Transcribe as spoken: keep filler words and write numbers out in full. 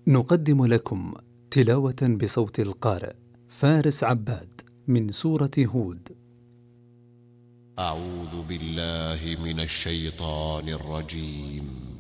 نقدم لكم تلاوة بصوت القارئ فارس عباد من سورة هود. أعوذ بالله من الشيطان الرجيم.